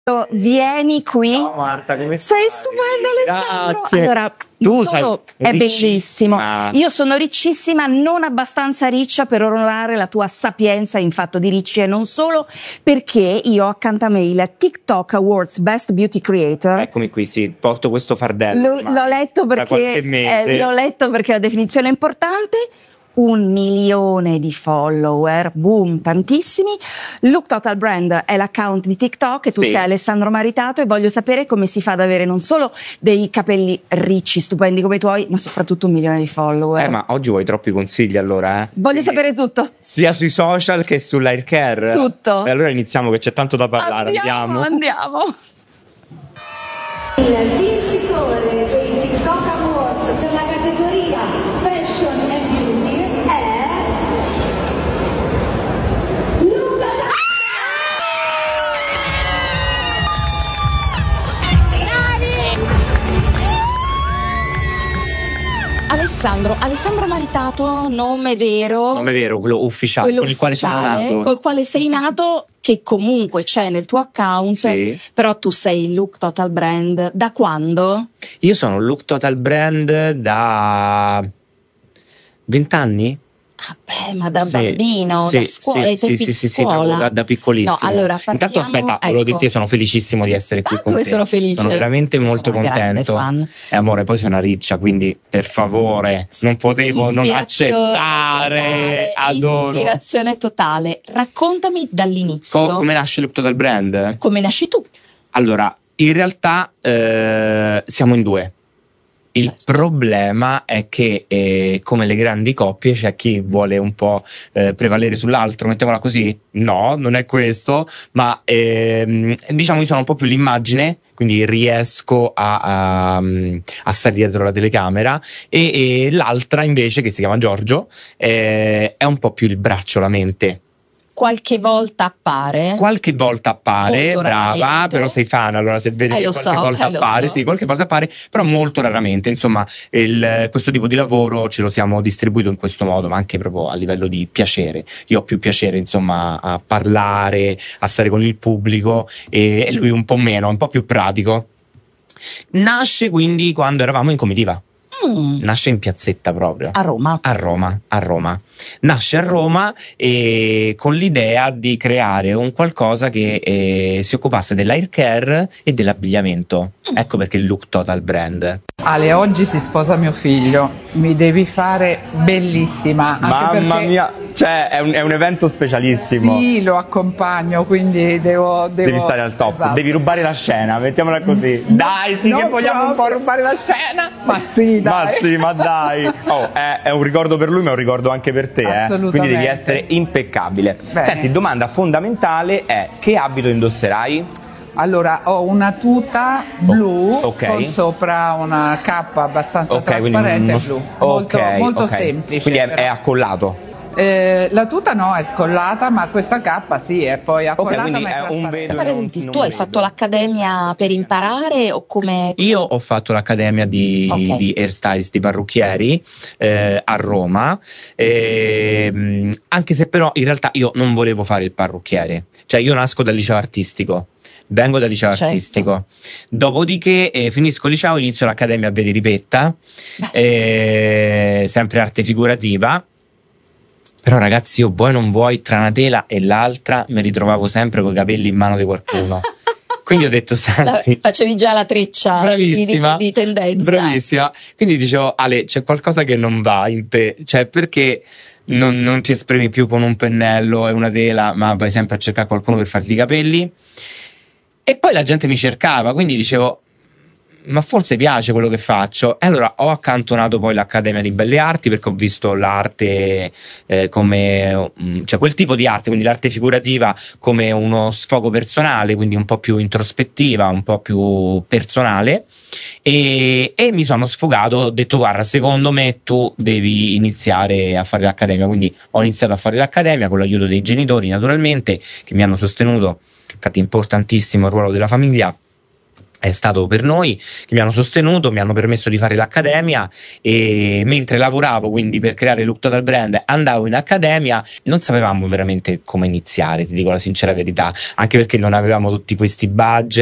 Vieni qui. Ciao Marta, come sei stupendo, Alessandro. Grazie. Allora, tu è bellissimo. Io sono riccissima, non abbastanza riccia per onorare la tua sapienza in fatto di ricci, e non solo, perché io ho accanto a me il TikTok Awards Best Beauty Creator. Eccomi qui, sì, porto questo fardello. L'ho letto perché la definizione è importante. 1 milione di follower, boom, tantissimi. Look Total Brand è l'account di TikTok e tu sei Alessandro Maritato, e voglio sapere come si fa ad avere non solo dei capelli ricci, stupendi come i tuoi, ma soprattutto 1 milione di follower. Ma oggi vuoi troppi consigli allora? Voglio sapere tutto. Sia sui social che sull'hair care. Tutto. E allora iniziamo che c'è tanto da parlare. Andiamo. Il vincitore dei TikTok Awards per la categoria Fashion and Beauty è Luca Alessandro Maritato, nome vero, quello ufficiale, con il quale sono nato. Col quale sei nato, che comunque c'è nel tuo account, però tu sei Look Total Brand da quando? Io sono Look Total Brand da 20 anni? Ma da bambino, da scuola, scuola. Da piccolissimo. No, allora, intanto aspetta, volevo dirti, sono felicissimo di essere qui con te. Sono felice. Sono veramente molto contento. E amore, poi sei una riccia, quindi per favore, non potevo non accettare. Adoro. Ispirazione totale. Raccontami dall'inizio. Come nasce Look Total Brand? Come nasci tu? Allora, in realtà siamo in due. Il problema è che come le grandi coppie c'è chi vuole un po' prevalere sull'altro, mettiamola così. No, non è questo, ma diciamo io sono un po' più l'immagine, quindi riesco a stare dietro la telecamera, e l'altra invece, che si chiama Giorgio, è un po' più il braccio, la mente. Qualche volta appare, brava, però sei fan, allora se vedi che qualche volta appare, qualche volta appare, però molto raramente. Insomma, questo tipo di lavoro ce lo siamo distribuito in questo modo, ma anche proprio a livello di piacere. Io ho più piacere, insomma, a parlare, a stare con il pubblico, e lui un po' meno, un po' più pratico. Nasce quindi quando eravamo in comitiva. Nasce in piazzetta proprio. A Roma. Nasce a Roma, e con l'idea di creare un qualcosa che si occupasse dell'hair care e dell'abbigliamento. Ecco perché il Look Total Brand. Ale, oggi si sposa mio figlio, mi devi fare bellissima. Mamma mia, cioè è un evento specialissimo. Sì, lo accompagno, quindi devi stare al top, esatto. Devi rubare la scena, mettiamola così. Dai, sì, che vogliamo un po' rubare la scena? Ma sì, dai. Ma dai. È un ricordo per lui, ma è un ricordo anche per te, quindi devi essere impeccabile. Bene. Senti, domanda fondamentale è: che abito indosserai? Allora, ho una tuta blu con sopra una cappa abbastanza trasparente blu, molto semplice. Quindi è accollato? La tuta no, è scollata, ma questa cappa sì, è poi accollata, ma è trasparente. Per esempio, tu hai fatto l'accademia per imparare o come? Io ho fatto l'accademia di hairstylist, di parrucchieri a Roma, anche se però in realtà io non volevo fare il parrucchiere, cioè io nasco dal liceo artistico. Vengo dal liceo artistico, dopodiché finisco il liceo, inizio l'accademia a Vedi Ripetta, sempre arte figurativa. Però ragazzi, io vuoi non vuoi, tra una tela e l'altra mi ritrovavo sempre con i capelli in mano di qualcuno. Quindi ho detto, senti, facevi già la treccia di tendenza. Bravissima. Quindi dicevo, Ale, c'è qualcosa che non va in te, cioè perché non ti esprimi più con un pennello e una tela, ma vai sempre a cercare qualcuno per farti i capelli? E poi la gente mi cercava, quindi dicevo, ma forse piace quello che faccio. E allora ho accantonato poi l'Accademia di Belle Arti, perché ho visto l'arte come, cioè quel tipo di arte, quindi l'arte figurativa, come uno sfogo personale, quindi un po' più introspettiva, un po' più personale, e mi sono sfogato. Ho detto, guarda, secondo me tu devi iniziare a fare l'accademia. Quindi ho iniziato a fare l'accademia con l'aiuto dei genitori, naturalmente, che mi hanno sostenuto. Infatti importantissimo il ruolo della famiglia. è stato per noi, che mi hanno sostenuto, mi hanno permesso di fare l'accademia, e mentre lavoravo quindi per creare Look Total Brand andavo in accademia. Non sapevamo veramente come iniziare, ti dico la sincera verità, anche perché non avevamo tutti questi budget